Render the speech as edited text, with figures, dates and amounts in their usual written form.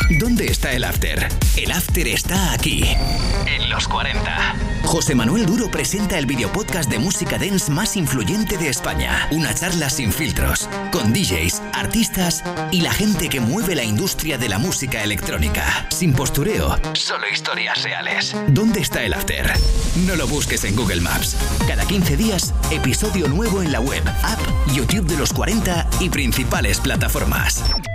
¿Dónde está el after? El after está aquí, en los 40. José Manuel Duro presenta el videopodcast de música dance más influyente de España. Una charla sin filtros, con DJs, artistas y la gente que mueve la industria de la música electrónica. Sin postureo, solo historias reales. ¿Dónde está el after? No lo busques en Google Maps. Cada 15 días, episodio nuevo en la web, app, YouTube de los 40 y principales plataformas.